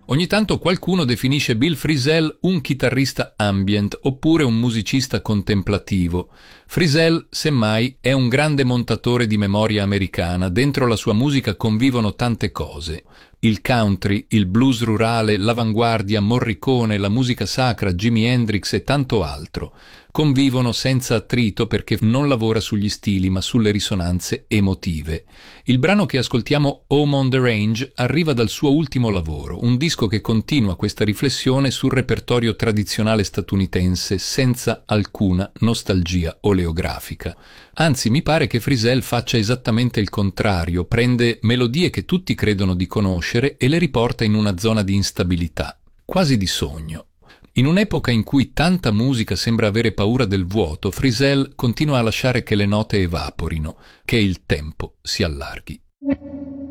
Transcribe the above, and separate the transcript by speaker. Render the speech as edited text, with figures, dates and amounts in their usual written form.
Speaker 1: Ogni tanto qualcuno definisce Bill Frisell un chitarrista ambient oppure un musicista contemplativo. Frisell, semmai, è un grande montatore di memoria americana. Dentro la sua musica convivono tante cose. Il country, il blues rurale, l'avanguardia, Morricone, la musica sacra, Jimi Hendrix e tanto altro. Convivono senza attrito perché non lavora sugli stili ma sulle risonanze emotive. Il brano che ascoltiamo, Home on the Range, arriva dal suo ultimo lavoro, un disco che continua questa riflessione sul repertorio tradizionale statunitense senza alcuna nostalgia oleografica. Anzi, mi pare che Frisell faccia esattamente il contrario, prende melodie che tutti credono di conoscere e le riporta in una zona di instabilità, quasi di sogno. In un'epoca in cui tanta musica sembra avere paura del vuoto, Frisell continua a lasciare che le note evaporino, che il tempo si allarghi.